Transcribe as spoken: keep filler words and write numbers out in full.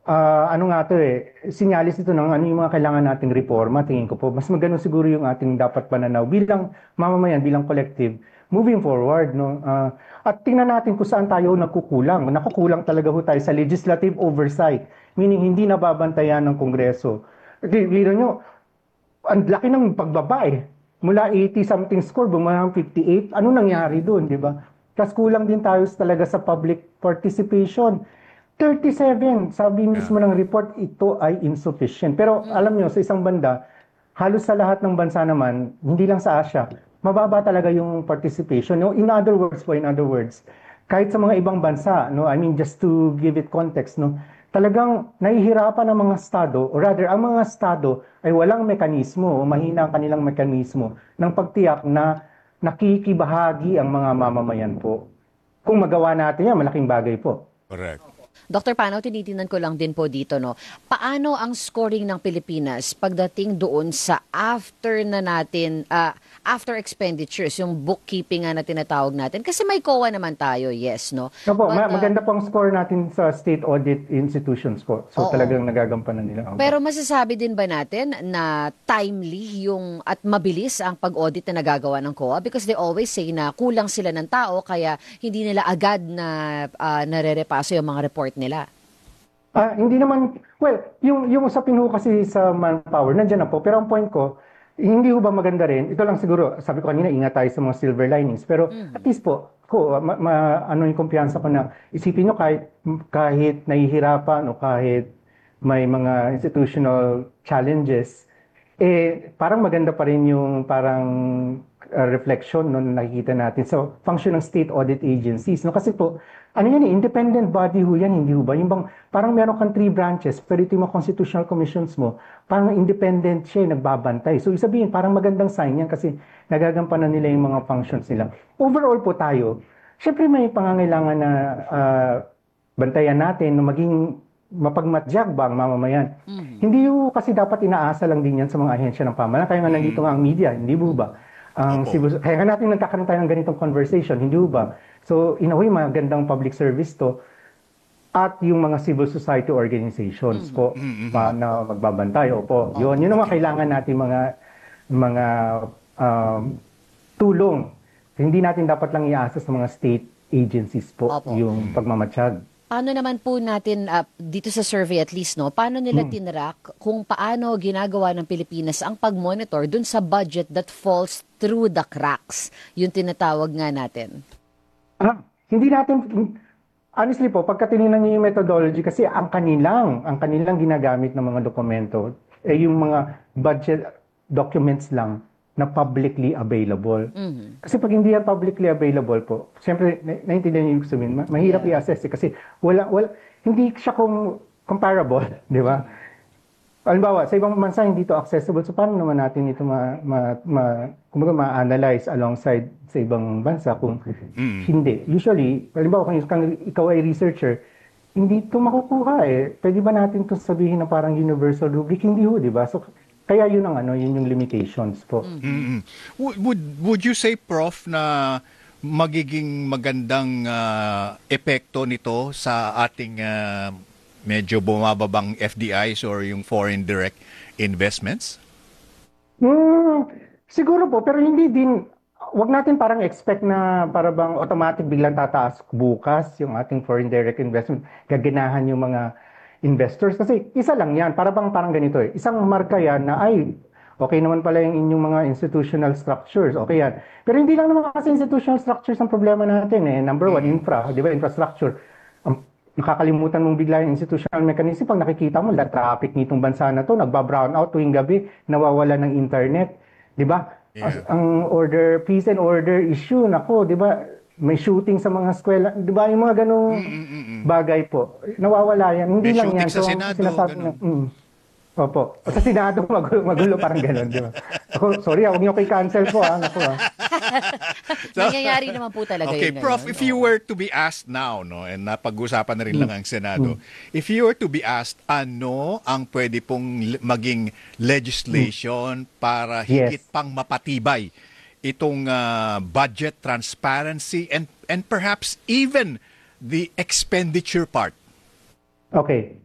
Ah, ano nga 'to, eh, sinyalis ito ng ano yung mga kailangan nating reforma, tingin ko po. Mas maganda siguro yung ating dapat pananaw bilang mamamayan, bilang collective, moving forward, 'no? Ah, at tingnan natin kung saan tayo nagkukulang. Nakukulang talaga ho tayo sa legislative oversight, meaning hindi nababantayan ng Kongreso. Di biro niyo, ang laki ng pagbaba, eh. Mula eighty something score, bumaba ng fifty-eight. Ano nangyari doon, di ba? Tapos kulang din tayo talaga sa public participation. thirty-seven, sabi Yeah. mismo ng report, ito ay insufficient. Pero alam nyo, sa isang banda, halos sa lahat ng bansa naman, hindi lang sa Asia, mababa talaga yung participation. No? In other words po, in other words, kahit sa mga ibang bansa, no, I mean, just to give it context, no, talagang nahihirapan ang mga estado, or rather, ang mga estado ay walang mekanismo, o mahina ang kanilang mekanismo ng pagtiyak na nakikibahagi ang mga mamamayan po. Kung magawa natin yan, malaking bagay po. Correct. Doctor Panaw, tinitingnan ko lang din po dito, no? Paano ang scoring ng Pilipinas pagdating doon sa after na natin, ah, after expenditures, yung bookkeeping nga na tinatawag natin? Kasi may C O A naman tayo, yes, no? Opo, But, ma- ah, maganda pong score natin sa state audit institutions po. So oo. talagang nagagampanan nila. Opo. Pero masasabi din ba natin na timely yung at mabilis ang pag-audit na nagagawa ng C O A? Because they always say na kulang sila ng tao kaya hindi nila agad na uh, nare-repaso yung mga report nila. Ah, hindi naman, well, yung, yung usapin ho kasi sa manpower, nandiyan na po. Pero ang point ko, hindi ho ba maganda rin? Ito lang siguro, sabi ko kanina, ingat tayo sa mga silver linings. Pero at least po, ko, ma, ma- ano yung kumpiyansa ko na isipin nyo kahit, kahit nahihirapan o kahit may mga institutional challenges, eh, parang maganda pa rin yung parang uh, reflection no, na nakikita natin sa function ng state audit agencies. No? Kasi po, ano yan eh, independent body ho yan, hindi ho ba? Yung bang, parang meron kang three branches, pero ito yung mga constitutional commissions mo, parang independent siya, nagbabantay. So, isabihin, parang magandang sign yan kasi nagagampanan nila yung mga functions nila. Overall po tayo, syempre may pangangailangan na uh, bantayan natin, na maging mapagmatjag ba ang mamamayan. Mhm. Hindi ho kasi dapat inaasa lang din yan sa mga ahensya ng pamahalaan. Kaya nga nandito nga ang media, hindi ho ba? Ang Opo. civil, kaya nga natin nagkakaroon tayo ng ganitong conversation, hindi ho ba? So, in a way, magandang public service to. At yung mga civil society organizations po ma, na magbabantay. Opo, yun. Yun ang mga kailangan natin mga, mga um, tulong. Hindi natin dapat lang iasa sa mga state agencies po Opo. yung pagmamatsyag. Paano naman po natin, ah, dito sa survey at least, no, paano nila tinrack kung paano ginagawa ng Pilipinas ang pag-monitor dun sa budget that falls through the cracks? Yung tinatawag nga natin. Ah, hindi natin, honestly po, pagka tinignan niyo yung methodology, kasi ang kanilang, ang kanilang ginagamit ng mga dokumento, eh yung mga budget documents lang na publicly available. Mhm. Kasi pag hindi yan publicly available po, siyempre, na- naiintindihan niyo yung sabihin, ma- mahirap Yeah. i-assess eh, kasi wala, wala, hindi siya kung comparable, di ba? Halimbawa, sa ibang bansa hindi ito accessible. So paano naman natin ito ma, ma, ma, kumbaga ma-analyze alongside sa ibang bansa kung hindi. Usually, halimbawa kung kung ikaw ay researcher, hindi ito makukuha eh. Pwede ba natin ito sabihin na parang universal rubric? Hindi ho, di ba? So, kaya yun ang ano, yun yung limitations po. Mm-mm. Would, would would you say, Prof, na magiging magandang ah, epekto nito sa ating ah, medyo bumababang F D Is or yung foreign direct investments? Hmm, siguro po, pero hindi din, wag natin parang expect na para bang automatic biglang tataas bukas yung ating foreign direct investment, gaganahan yung mga investors. Kasi isa lang yan, para bang parang ganito eh. Isang marka yan na ay, okay naman pala yung inyong mga institutional structures, okay yan. Pero hindi lang naman kasi institutional structures ang problema natin eh. Number one, infra, di ba, infrastructure. Ang nakakalimutan mong bigla yung institutional mechanism pag nakikita mo, la traffic nitong bansa na to, nagba-brown out tuwing gabi, nawawala ng internet, 'di ba? As- Yeah. Ang order, peace and order issue, nako, 'di ba? May shooting sa mga eskwela, 'di ba? Yung mga ganung bagay po. Nawawala yan. Hindi May lang shooting yan. sa So, ang Senado, sinasabi ganun. na, mm, opo. Sa Senado, magulo, magulo parang gano'n, di ba? Ako, sorry, ah, huwag niyo ko i-cancel po, ah. Naku, ah. Nangyayari naman po talaga Okay, yun Prof, ngayon. if you were to be asked now, no, and napag-usapan na rin lang ang Senado, if you were to be asked, ano ang pwede pong l- maging legislation para higit Yes. pang mapatibay itong ah, budget transparency and and perhaps even the expenditure part? Okay.